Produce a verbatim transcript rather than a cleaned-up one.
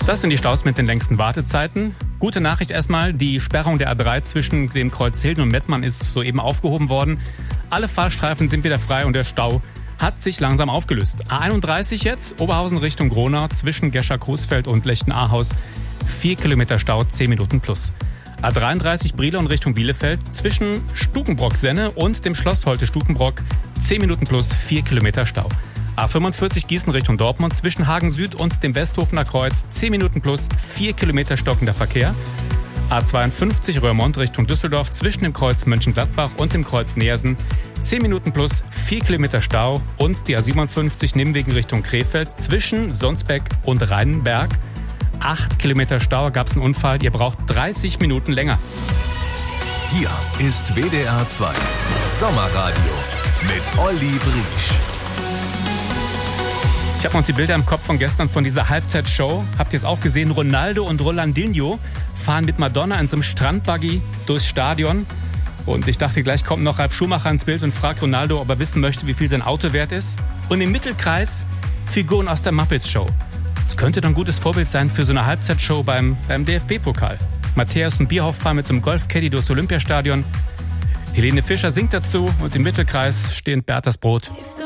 Das sind die Staus mit den längsten Wartezeiten. Gute Nachricht erstmal, die Sperrung der A drei zwischen dem Kreuz Hilden und Mettmann ist soeben aufgehoben worden. Alle Fahrstreifen sind wieder frei und der Stau hat sich langsam aufgelöst. A einunddreißig jetzt, Oberhausen Richtung Gronau, zwischen Gescher-Coesfeld und Lechten-Ahaus. Vier Kilometer Stau, zehn Minuten plus. A dreiunddreißig Brilon Richtung Bielefeld, zwischen Stukenbrock-Senne und dem Schloss Holte-Stukenbrock. zehn Minuten plus, vier Kilometer Stau. A fünfundvierzig Gießen Richtung Dortmund, zwischen Hagen Süd und dem Westhofener Kreuz, zehn Minuten plus, vier Kilometer stockender Verkehr. A zweiundfünfzig Röhrmond Richtung Düsseldorf, zwischen dem Kreuz Mönchengladbach und dem Kreuz Neersen, zehn Minuten plus, vier Kilometer Stau. Und die A siebenundfünfzig Nimwegen Richtung Krefeld, zwischen Sonsbeck und Rheinberg, acht Kilometer Stau, gab es einen Unfall, ihr braucht dreißig Minuten länger. Hier ist W D R zwei Sommerradio mit Olli Briesch. Ich habe noch die Bilder im Kopf von gestern von dieser Halbzeitshow. Habt ihr es auch gesehen? Ronaldo und Rolandinho fahren mit Madonna in so einem Strandbuggy durchs Stadion. Und ich dachte, gleich kommt noch Ralf Schumacher ins Bild und fragt Ronaldo, ob er wissen möchte, wie viel sein Auto wert ist. Und im Mittelkreis Figuren aus der Muppets Show. Das könnte doch ein gutes Vorbild sein für so eine Halbzeitshow beim, beim D F B-Pokal. Matthäus und Bierhoff fahren mit so einem Golfcaddy durchs Olympiastadion. Helene Fischer singt dazu und im Mittelkreis steht Berthas Brot.